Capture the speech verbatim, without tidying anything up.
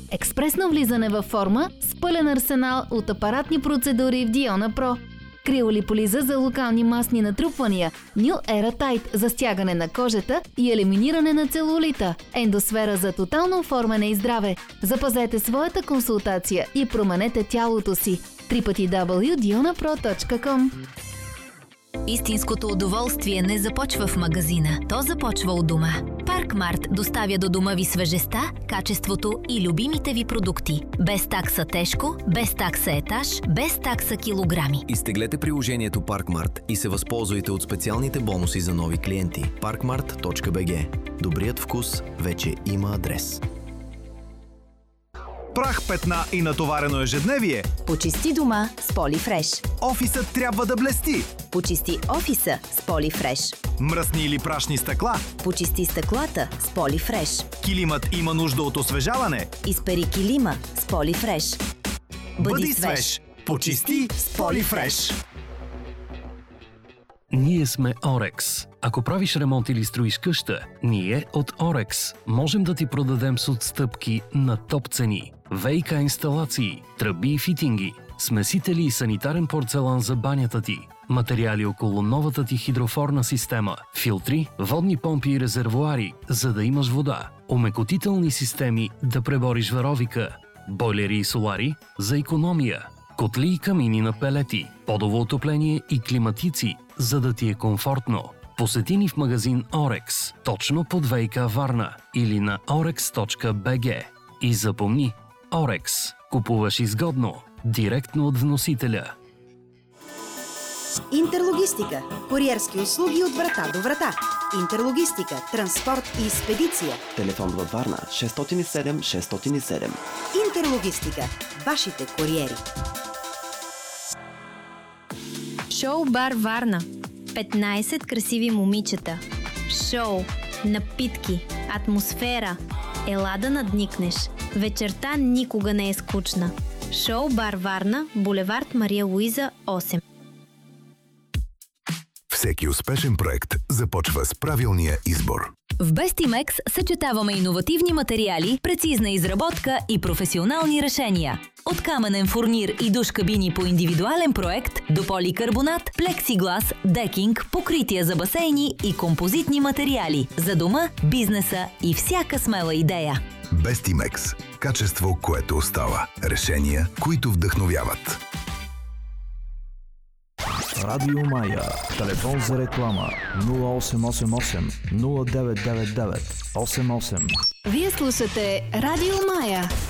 Експресно влизане във форма с пълен арсенал от апаратни процедури в Диона Про. Криолиполиза за локални масни натрупвания, New Era Tight за стягане на кожата и елиминиране на целулита, Ендосфера за тотално оформяне и здраве. Запазете своята консултация и променете тялото си. три пъти дабъл ю точка диона про точка ком. Истинското удоволствие не започва в магазина, то започва у дома. Паркмарт доставя до дома ви свежестта, качеството и любимите ви продукти. Без такса тежко, без такса етаж, без такса килограми. Изтеглете приложението Паркмарт и се възползвайте от специалните бонуси за нови клиенти. паркмарт точка би джи. Добрият вкус вече има адрес. Прах, петна и натоварено ежедневие. Почисти дома с Полифреш. Офисът трябва да блести. Почисти офиса с Полифреш. Мръсни или прашни стъкла. Почисти стъклата с Полифреш. Килимът има нужда от освежаване. Изпери килима с Полифреш. Бъди, Бъди свеж. Почисти с Полифреш. Ние сме Орекс. Ако правиш ремонт или строиш къща, ние от Орекс можем да ти продадем с отстъпки на топ цени. ВиК инсталации, тръби и фитинги, смесители и санитарен порцелан за банята ти, материали около новата ти хидрофорна система, филтри, водни помпи и резервоари, за да имаш вода, омекотителни системи да пребориш варовика, бойлери и солари за икономия, котли и камини на пелети, подово отопление и климатици, за да ти е комфортно. Посети ни в магазин Орекс, точно под ВиК Варна или на орекс точка би джи. И запомни, Орекс. Купуваш изгодно, директно от вносителя. Интерлогистика. Куриерски услуги от врата до врата. Интерлогистика, транспорт и спедиция. Телефон във Варна шест нула седем шест нула седем. Интерлогистика. Вашите куриери. Шоу Бар Варна. петнайсет красиви момичета. Шоу, напитки, атмосфера. Ела да надникнеш. Вечерта никога не е скучна. Шоу Бар Варна, булевард Мария Луиза, осем. Всеки успешен проект започва с правилния избор. В Бестимекс съчетаваме иновативни материали, прецизна изработка и професионални решения. От каменен фурнир и душ кабини по индивидуален проект до поликарбонат, плексиглас, декинг, покрития за басейни и композитни материали за дома, бизнеса и всяка смела идея. Бестимекс. Качество, което остава. Решения, които вдъхновяват. Радио Мая. Телефон за реклама нула осем осем осем нула девет девет девет осем осем. Вие слушате Радио Мая.